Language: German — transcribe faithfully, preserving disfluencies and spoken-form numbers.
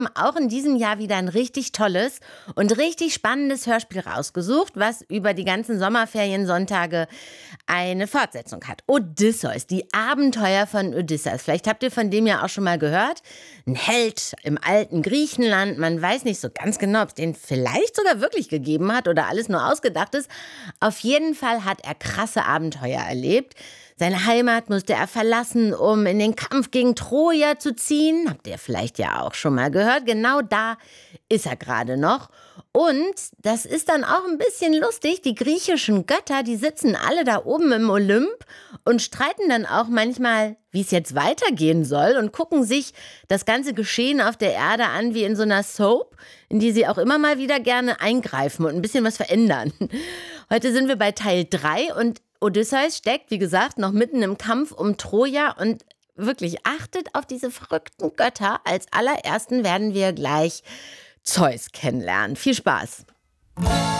Auch in diesem Jahr wieder ein richtig tolles und richtig spannendes Hörspiel rausgesucht, was über die ganzen Sommerferiensonntage eine Fortsetzung hat. Odysseus, die Abenteuer von Odysseus. Vielleicht habt ihr von dem ja auch schon mal gehört. Ein Held im alten Griechenland. Man weiß nicht so ganz genau, ob es den vielleicht sogar wirklich gegeben hat oder alles nur ausgedacht ist. Auf jeden Fall hat er krasse Abenteuer erlebt. Seine Heimat musste er verlassen, um in den Kampf gegen Troja zu ziehen. Habt ihr vielleicht ja auch schon mal gehört. Genau da ist er gerade noch. Und das ist dann auch ein bisschen lustig. Die griechischen Götter, die sitzen alle da oben im Olymp und streiten dann auch manchmal, wie es jetzt weitergehen soll und gucken sich das ganze Geschehen auf der Erde an wie in so einer Soap, in die sie auch immer mal wieder gerne eingreifen und ein bisschen was verändern. Heute sind wir bei Teil drei und Odysseus steckt, wie gesagt, noch mitten im Kampf um Troja und wirklich achtet auf diese verrückten Götter. Als allerersten werden wir gleich Zeus kennenlernen. Viel Spaß!